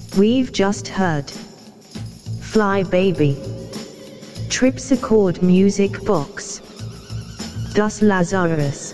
We've just heard Fly Baby, Tripsichord Music Box, Das Lazarus,